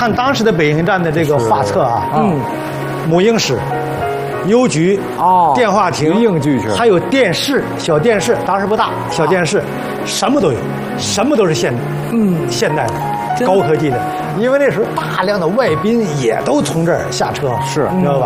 看当时的北京站的这个画册啊，母婴室、邮局、电话亭、 应俱全， 还有电视、小电视，当时不大，小电视，什么都有，什么都是现代的、高科技的。因为那时候大量的外宾也都从这儿下车， 是， 你知道吧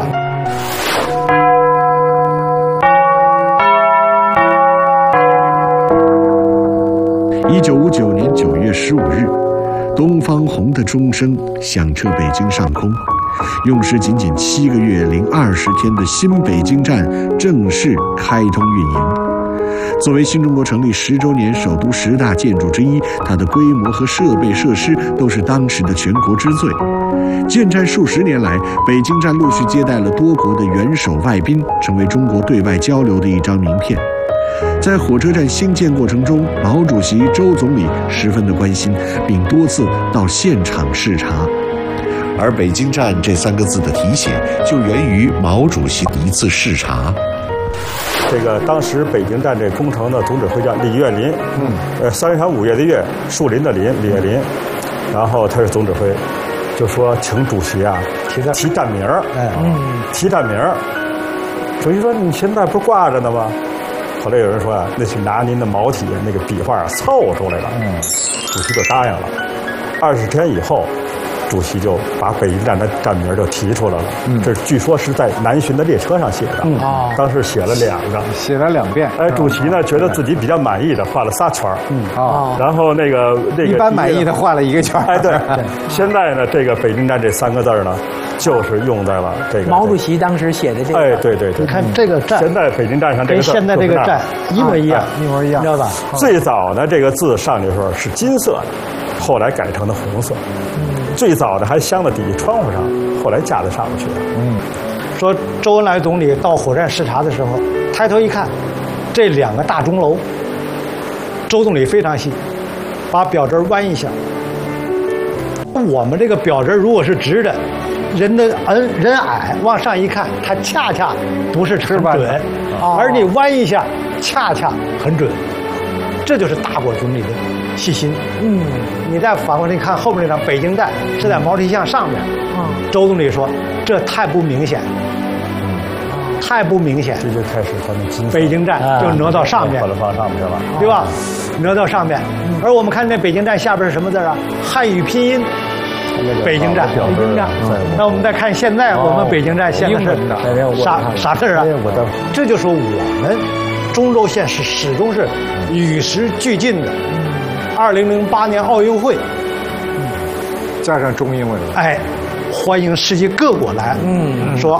？1959年9月15日，东方红的钟声响彻北京上空，用时仅仅7个月零20天的新北京站正式开通运营。作为新中国成立10周年首都10大建筑之一，它的规模和设备设施都是当时的全国之最。建站数十年来，北京站陆续接待了多国的元首外宾，成为中国对外交流的一张名片。在火车站兴建过程中，毛主席、周总理十分的关心，并多次到现场视察。而北京站这3个字的题写，就源于毛主席的一次视察。 这个当时北京站这工程的总指挥叫李岳林，3月5月的岳，树林的林，李岳林，然后他是总指挥，就说请主席啊提站名儿，提站名儿。主席说你现在不是挂着呢吗？后来有人说啊，那是拿您的毛体那个笔画凑出来了，主席就答应了。20天以后，主席就把北京站的站名就提出来了。这据说是在南巡的列车上写的，当时写了2个， 写了2遍。 哎，主席呢觉得自己比较满意的画了3圈然后那个一般满意的画了1个圈。 哎，对。现在呢，这个北京站这3个字呢，就是用在了这个毛主席当时写的这个。 哎，对。 你看这个站， 现在北京站上这个字跟现在这个站一模一样， 一模一样， 你知道吧？ 最早呢，这个字上去的时候是金色的，后来改成了红色。最早的还镶在底下窗户上，后来架在上面去了。 说周恩来总理到火车站视察的时候，抬头一看，这2个大钟楼，周总理非常细，把表针弯一下。我们这个表针如果是直的，人矮往上一看，它恰恰不是很准，而你弯一下，恰恰很准。这就是大国总理的细心。你再反过来看后面那张北京站是在毛主席像上面。周总理说这太不明显，太不明显。 这就开始他们金色。 北京站就挪到上面， 放上面去了， 对吧？挪到上面。而我们看那北京站下边是什么字啊？汉语拼音。北京站，北京站。那我们再看现在我们北京站现在是啥字啊？这就说我们中轴线是始终是与时俱进的。2008年奥运会， 加上中英文， 哎，欢迎世界各国来，说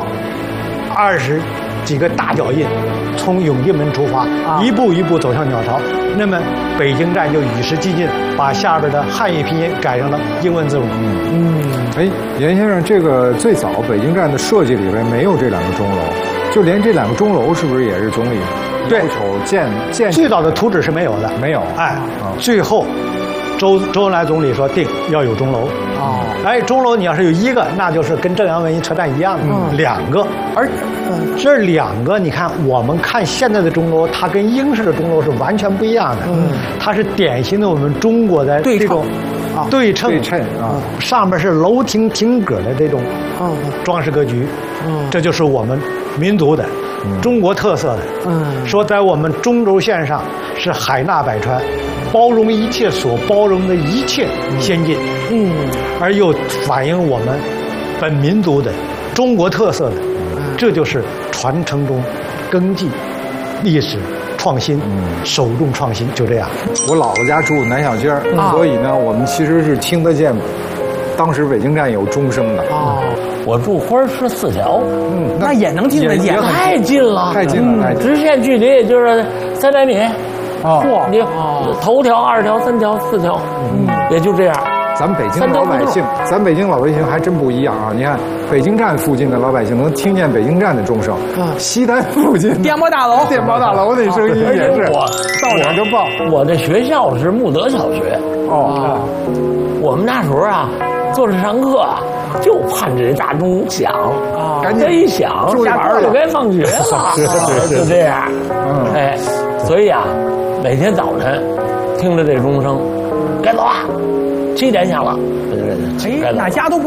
20几个大脚印从永定门出发，一步一步走向鸟巢。那么北京站就与时俱进，把下边的汉语拼音改成了英文字母。 哎，严先生，这个最早北京站的设计里边没有这2个钟楼，就连这2个钟楼是不是也是总理要求建？ 最早的图纸是没有的， 没有。 最后周恩来总理说定要有钟楼。哎，钟楼你要是有1个，那就是跟正阳文艺车站一样的2个。而这2个，你看我们看现在的钟楼，它跟英式的钟楼是完全不一样的。它是典型的我们中国的这种对称上面是楼亭亭阁的这种装饰格局。这就是我们民族的中国特色的。说在我们中轴线上是海纳百川，包容一切所包容的一切先进。而又反映我们本民族的中国特色的。这就是传承中根记历史创新，首重创新，就这样。 我姥姥家住南小街儿，所以呢，我们其实是听得见当时北京站有钟声的。 我住花市4条，那也能听得见，太近了， 太近了， 直线距离也就是300米。你头条、2条、3条、4条，也就这样。 咱们北京老百姓，还真不一样啊！你看，北京站附近的老百姓能听见北京站的钟声，西单附近电报大楼那声音也是，到哪就报。 我这学校是慕德小学。我们那时候啊，坐着上课啊，就盼着这大钟响，赶紧一响，下班就该放学了，就这样。哎，所以啊，每天早晨听着这钟声，该走啊。7点响了， 哎，哪家都不